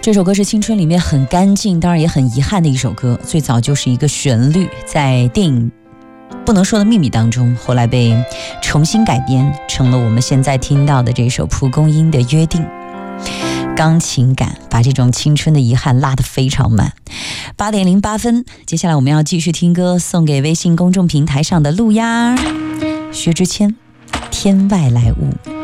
这首歌是青春里面很干净，当然也很遗憾的一首歌。最早就是一个旋律，在电影不能说的秘密当中，后来被重新改编成了我们现在听到的这首蒲公英的约定。钢琴感把这种青春的遗憾拉得非常满。8点08分，接下来我们要继续听歌，送给微信公众平台上的路丫。薛之谦，天外来物。